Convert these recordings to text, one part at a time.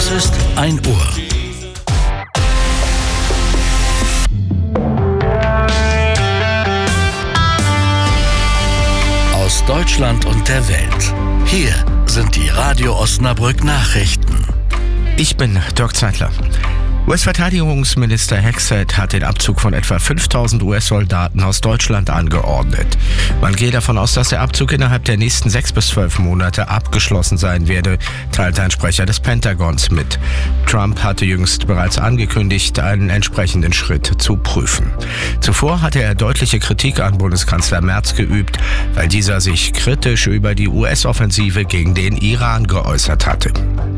Es ist 1 Uhr. Aus Deutschland und der Welt. Hier sind die Radio Osnabrück Nachrichten. Ich bin Dirk Zeitler. US-Verteidigungsminister Hexet hat den Abzug von etwa 5000 US-Soldaten aus Deutschland angeordnet. Man geht davon aus, dass der Abzug innerhalb der nächsten 6 bis 12 Monate abgeschlossen sein werde, teilte ein Sprecher des Pentagons mit. Trump hatte jüngst bereits angekündigt, einen entsprechenden Schritt zu prüfen. Zuvor hatte er deutliche Kritik an Bundeskanzler Merz geübt, weil dieser sich kritisch über die US-Offensive gegen den Iran geäußert hatte.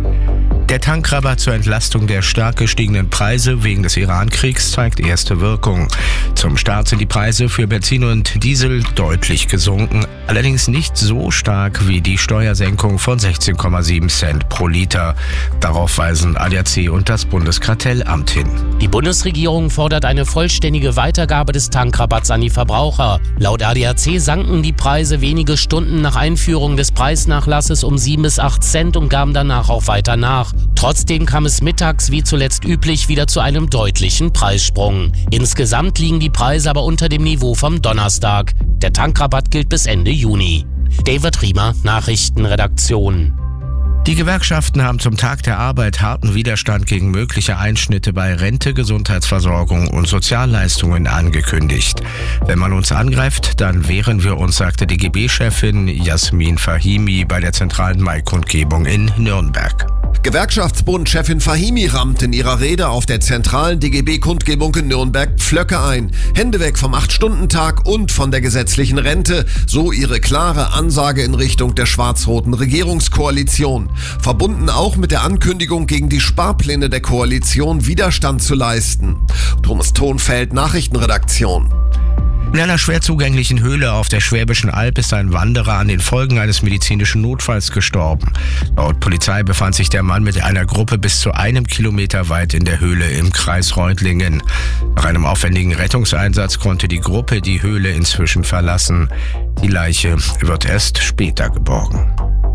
Der Tankrabatt zur Entlastung der stark gestiegenen Preise wegen des Iran-Kriegs zeigt erste Wirkung. Zum Start sind die Preise für Benzin und Diesel deutlich gesunken, allerdings nicht so stark wie die Steuersenkung von 16,7 Cent pro Liter. Darauf weisen ADAC und das Bundeskartellamt hin. Die Bundesregierung fordert eine vollständige Weitergabe des Tankrabatts an die Verbraucher. Laut ADAC sanken die Preise wenige Stunden nach Einführung des Preisnachlasses um 7 bis 8 Cent und gaben danach auch weiter nach. Trotzdem kam es mittags wie zuletzt üblich wieder zu einem deutlichen Preissprung. Insgesamt liegen die Preise aber unter dem Niveau vom Donnerstag. Der Tankrabatt gilt bis Ende Juni. David Riemer, Nachrichtenredaktion. Die Gewerkschaften haben zum Tag der Arbeit harten Widerstand gegen mögliche Einschnitte bei Rente, Gesundheitsversorgung und Sozialleistungen angekündigt. Wenn man uns angreift, dann wehren wir uns, sagte DGB-Chefin Jasmin Fahimi bei der zentralen Mai-Kundgebung in Nürnberg. Gewerkschaftsbund-Chefin Fahimi rammt in ihrer Rede auf der zentralen DGB-Kundgebung in Nürnberg Pflöcke ein. Hände weg vom 8-Stunden-Tag und von der gesetzlichen Rente. So ihre klare Ansage in Richtung der schwarz-roten Regierungskoalition. Verbunden auch mit der Ankündigung, gegen die Sparpläne der Koalition Widerstand zu leisten. Thomas Thonfeld, Nachrichtenredaktion. In einer schwer zugänglichen Höhle auf der Schwäbischen Alb ist ein Wanderer an den Folgen eines medizinischen Notfalls gestorben. Laut Polizei befand sich der Mann mit einer Gruppe bis zu 1 Kilometer weit in der Höhle im Kreis Reutlingen. Nach einem aufwendigen Rettungseinsatz konnte die Gruppe die Höhle inzwischen verlassen. Die Leiche wird erst später geborgen.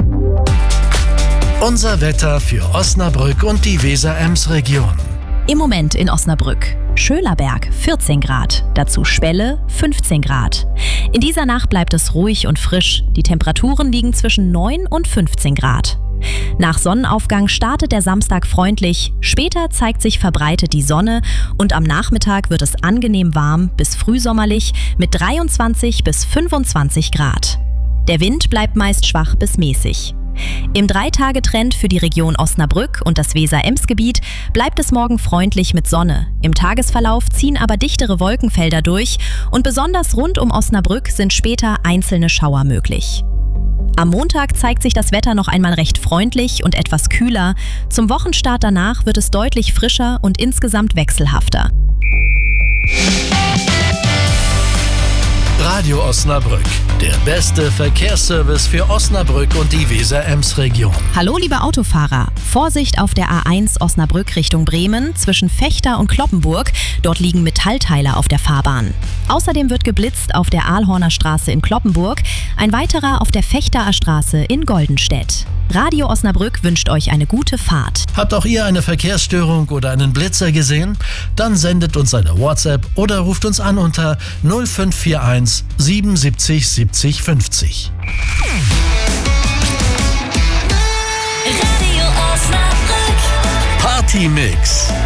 Unser Wetter für Osnabrück und die Weser-Ems-Region. Im Moment in Osnabrück. Schölerberg 14 Grad, dazu Spelle 15 Grad. In dieser Nacht bleibt es ruhig und frisch. Die Temperaturen liegen zwischen 9 und 15 Grad. Nach Sonnenaufgang startet der Samstag freundlich, später zeigt sich verbreitet die Sonne und am Nachmittag wird es angenehm warm bis frühsommerlich mit 23 bis 25 Grad. Der Wind bleibt meist schwach bis mäßig. Im 3-Tage-Trend für die Region Osnabrück und das Weser-Ems-Gebiet bleibt es morgen freundlich mit Sonne. Im Tagesverlauf ziehen aber dichtere Wolkenfelder durch und besonders rund um Osnabrück sind später einzelne Schauer möglich. Am Montag zeigt sich das Wetter noch einmal recht freundlich und etwas kühler. Zum Wochenstart danach wird es deutlich frischer und insgesamt wechselhafter. Radio Osnabrück, der beste Verkehrsservice für Osnabrück und die Weser-Ems-Region. Hallo liebe Autofahrer, Vorsicht auf der A1 Osnabrück Richtung Bremen zwischen Vechta und Cloppenburg. Dort liegen Metallteile auf der Fahrbahn. Außerdem wird geblitzt auf der Ahlhorner Straße in Cloppenburg, ein weiterer auf der Vechtaer Straße in Goldenstedt. Radio Osnabrück wünscht euch eine gute Fahrt. Habt auch ihr eine Verkehrsstörung oder einen Blitzer gesehen? Dann sendet uns eine WhatsApp oder ruft uns an unter 0541 77 70 50. Radio Osnabrück. Party Mix.